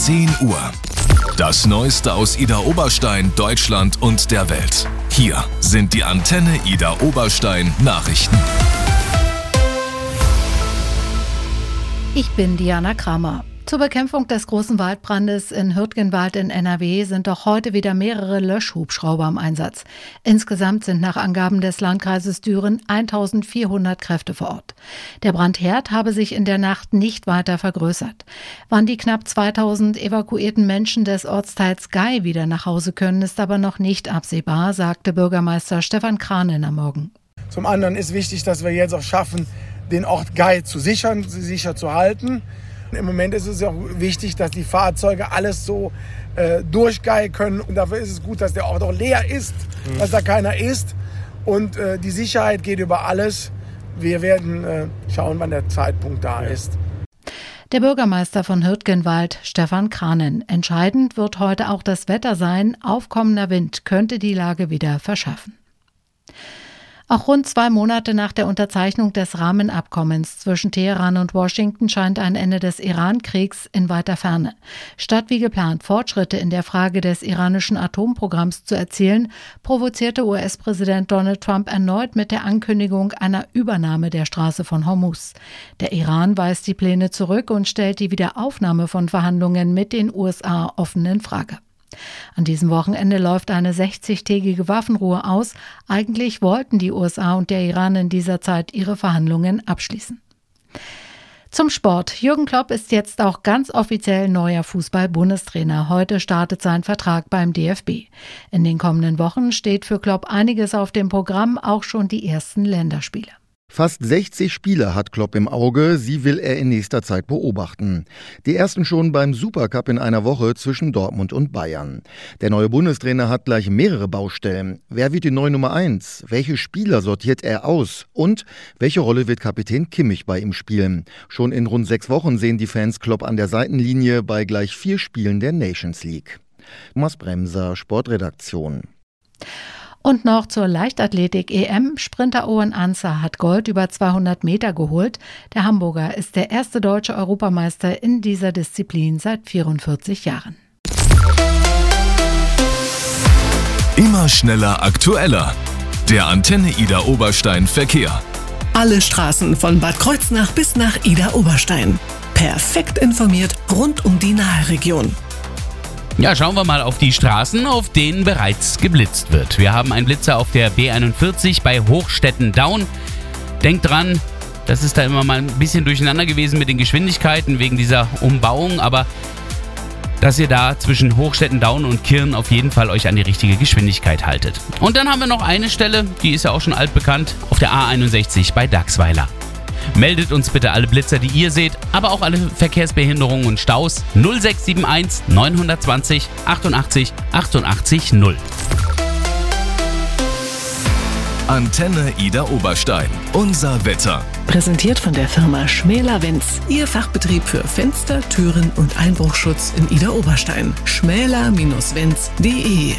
10 Uhr. Das Neueste aus Idar Oberstein, Deutschland und der Welt. Hier sind die Antenne Idar Oberstein Nachrichten. Ich bin Diana Kramer. Zur Bekämpfung des großen Waldbrandes in Hürtgenwald in NRW sind auch heute wieder mehrere Löschhubschrauber im Einsatz. Insgesamt sind nach Angaben des Landkreises Düren 1400 Kräfte vor Ort. Der Brandherd habe sich in der Nacht nicht weiter vergrößert. Wann die knapp 2000 evakuierten Menschen des Ortsteils Gei wieder nach Hause können, ist aber noch nicht absehbar, sagte Bürgermeister Stefan Kranen am Morgen. Zum anderen ist wichtig, dass wir jetzt auch schaffen, den Ort Gei zu sichern, sicher zu halten. Im Moment ist es auch wichtig, dass die Fahrzeuge alles so durch Gei können. Und dafür ist es gut, dass der Ort auch leer ist, dass da keiner ist. Und die Sicherheit geht über alles. Wir werden schauen, wann der Zeitpunkt da ist. Der Bürgermeister von Hürtgenwald, Stefan Kranen. Entscheidend wird heute auch das Wetter sein. Aufkommender Wind könnte die Lage wieder verschärfen. Auch rund 2 Monate nach der Unterzeichnung des Rahmenabkommens zwischen Teheran und Washington scheint ein Ende des Iran-Kriegs in weiter Ferne. Statt wie geplant Fortschritte in der Frage des iranischen Atomprogramms zu erzielen, provozierte US-Präsident Donald Trump erneut mit der Ankündigung einer Übernahme der Straße von Hormuz. Der Iran weist die Pläne zurück und stellt die Wiederaufnahme von Verhandlungen mit den USA offen in Frage. An diesem Wochenende läuft eine 60-tägige Waffenruhe aus. Eigentlich wollten die USA und der Iran in dieser Zeit ihre Verhandlungen abschließen. Zum Sport. Jürgen Klopp ist jetzt auch ganz offiziell neuer Fußball-Bundestrainer. Heute startet sein Vertrag beim DFB. In den kommenden Wochen steht für Klopp einiges auf dem Programm, auch schon die ersten Länderspiele. Fast 60 Spiele hat Klopp im Auge, sie will er in nächster Zeit beobachten. Die ersten schon beim Supercup in einer Woche zwischen Dortmund und Bayern. Der neue Bundestrainer hat gleich mehrere Baustellen. Wer wird die neue Nummer 1? Welche Spieler sortiert er aus? Und welche Rolle wird Kapitän Kimmich bei ihm spielen? Schon in rund 6 Wochen sehen die Fans Klopp an der Seitenlinie bei gleich 4 Spielen der Nations League. Thomas Bremser, Sportredaktion. Und noch zur Leichtathletik-EM. Sprinter Owen Ancer hat Gold über 200 Meter geholt. Der Hamburger ist der erste deutsche Europameister in dieser Disziplin seit 44 Jahren. Immer schneller, aktueller. Der Antenne Idar Oberstein Verkehr. Alle Straßen von Bad Kreuznach bis nach Idar Oberstein. Perfekt informiert rund um die Nahe-Region. Ja, schauen wir mal auf die Straßen, auf denen bereits geblitzt wird. Wir haben einen Blitzer auf der B41 bei Hochstetten-Daun. Denkt dran, das ist da immer mal ein bisschen durcheinander gewesen mit den Geschwindigkeiten wegen dieser Umbauung, aber dass ihr da zwischen Hochstetten-Daun und Kirn auf jeden Fall euch an die richtige Geschwindigkeit haltet. Und dann haben wir noch eine Stelle, die ist ja auch schon altbekannt, auf der A61 bei Dachsweiler. Meldet uns bitte alle Blitzer, die ihr seht, aber auch alle Verkehrsbehinderungen und Staus 0671 920 88 88 0. Antenne Idar Oberstein. Unser Wetter. Präsentiert von der Firma Schmäler-Wenz. Ihr Fachbetrieb für Fenster, Türen und Einbruchschutz in Idar Oberstein. schmäler-wenz.de.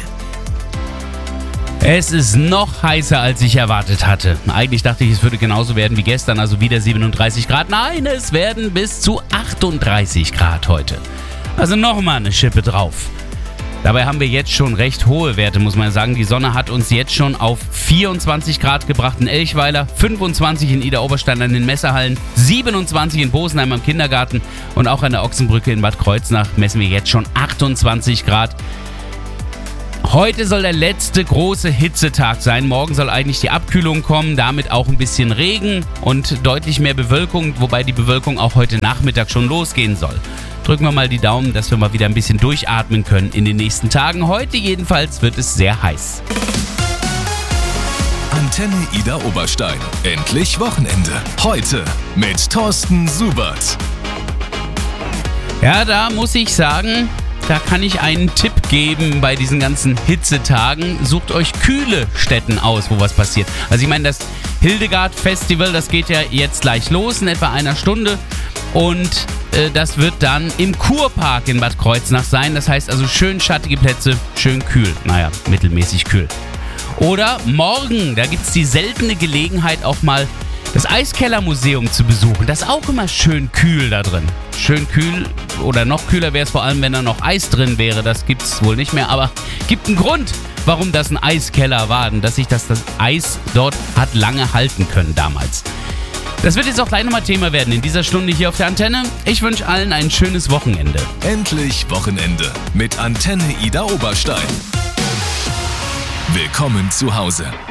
Es ist noch heißer, als ich erwartet hatte. Eigentlich dachte ich, es würde genauso werden wie gestern, also wieder 37 Grad. Nein, es werden bis zu 38 Grad heute. Also nochmal eine Schippe drauf. Dabei haben wir jetzt schon recht hohe Werte, muss man sagen. Die Sonne hat uns jetzt schon auf 24 Grad gebracht in Elchweiler, 25 in Idar Oberstein an den Messerhallen, 27 in Bosenheim am Kindergarten und auch an der Ochsenbrücke in Bad Kreuznach messen wir jetzt schon 28 Grad. Heute soll der letzte große Hitzetag sein. Morgen soll eigentlich die Abkühlung kommen, damit auch ein bisschen Regen und deutlich mehr Bewölkung, wobei die Bewölkung auch heute Nachmittag schon losgehen soll. Drücken wir mal die Daumen, dass wir mal wieder ein bisschen durchatmen können in den nächsten Tagen. Heute jedenfalls wird es sehr heiß. Antenne Idar Oberstein. Endlich Wochenende. Heute mit Thorsten Subert. Ja, da muss ich sagen, da kann ich einen Tipp geben bei diesen ganzen Hitzetagen. Sucht euch kühle Stätten aus, wo was passiert. Also ich meine, das Hildegard-Festival, das geht ja jetzt gleich los in etwa einer Stunde. Und das wird dann im Kurpark in Bad Kreuznach sein. Das heißt also schön schattige Plätze, schön kühl. Naja, mittelmäßig kühl. Oder morgen, da gibt es die seltene Gelegenheit auch mal das Eiskellermuseum zu besuchen. Das ist auch immer schön kühl da drin. Schön kühl oder noch kühler wäre es vor allem, wenn da noch Eis drin wäre. Das gibt es wohl nicht mehr, aber gibt einen Grund, warum das ein Eiskeller war. Dass sich das Eis dort hat lange halten können damals. Das wird jetzt auch gleich nochmal Thema werden in dieser Stunde hier auf der Antenne. Ich wünsche allen ein schönes Wochenende. Endlich Wochenende mit Antenne Ida Oberstein. Willkommen zu Hause.